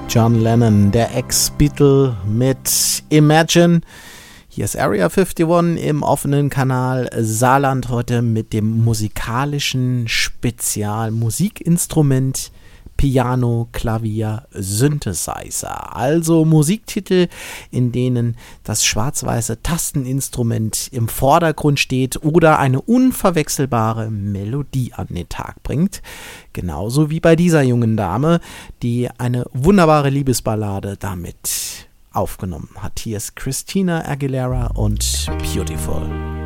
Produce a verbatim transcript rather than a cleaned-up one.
John Lennon, der Ex-Beatle mit Imagine. Hier ist Area einundfünfzig im offenen Kanal Saarland heute mit dem musikalischen Spezialmusikinstrument Piano, Klavier, Synthesizer. Also Musiktitel, in denen das schwarz-weiße Tasteninstrument im Vordergrund steht oder eine unverwechselbare Melodie an den Tag bringt. Genauso wie bei dieser jungen Dame, die eine wunderbare Liebesballade damit aufgenommen hat. Hier ist Christina Aguilera und Beautiful.